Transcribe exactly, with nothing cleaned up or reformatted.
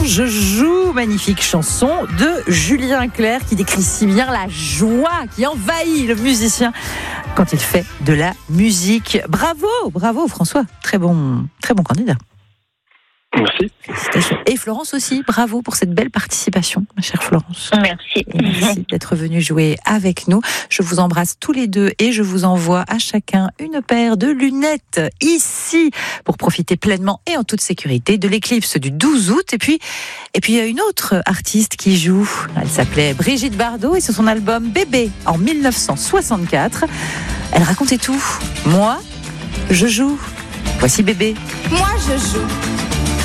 Je joue, magnifique chanson de Julien Clerc qui décrit si bien la joie qui envahit le musicien quand il fait de la musique. Bravo, bravo François, très bon, très bon candidat. Merci. Félicitations. Et Florence aussi, bravo pour cette belle participation, ma chère Florence. Merci. Et merci d'être venue jouer avec nous. Je vous embrasse tous les deux et je vous envoie à chacun une paire de lunettes ici pour profiter pleinement et en toute sécurité de l'éclipse du douze août. Et puis, et puis il y a une autre artiste qui joue. Elle s'appelait Brigitte Bardot et c'est son album Bébé en dix-neuf cent soixante-quatre. Elle racontait tout. Moi, je joue. Voici Bébé. Moi, je joue.